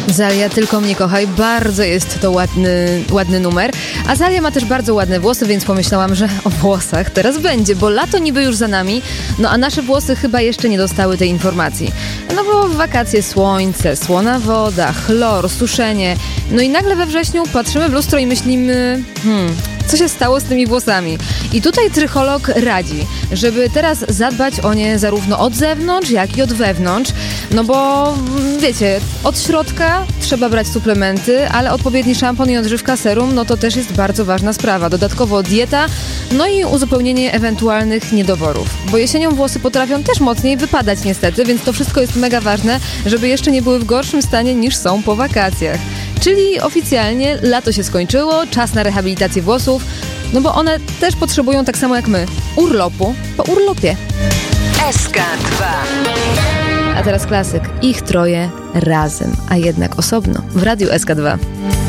Zalia, Tylko mnie kochaj. Bardzo jest to ładny numer. A Zalia ma też bardzo ładne włosy, więc pomyślałam, że o włosach teraz będzie, bo lato niby już za nami, no a nasze włosy chyba jeszcze nie dostały tej informacji. No bo w wakacje słońce, słona woda, chlor, suszenie. No i nagle we wrześniu patrzymy w lustro i myślimy, co się stało z tymi włosami? I tutaj trycholog radzi, żeby teraz zadbać o nie zarówno od zewnątrz, jak i od wewnątrz. No bo wiecie, od środka trzeba brać suplementy, ale odpowiedni szampon i odżywka, serum, no to też jest bardzo ważna sprawa. Dodatkowo dieta, no i uzupełnienie ewentualnych niedoborów. Bo jesienią włosy potrafią też mocniej wypadać niestety, więc to wszystko jest mega ważne, żeby jeszcze nie były w gorszym stanie niż są po wakacjach. Czyli oficjalnie lato się skończyło, czas na rehabilitację włosów, no bo one też potrzebują tak samo jak my urlopu po urlopie. SK2. A teraz klasyk. Ich troje razem, a jednak osobno w Radiu SK2.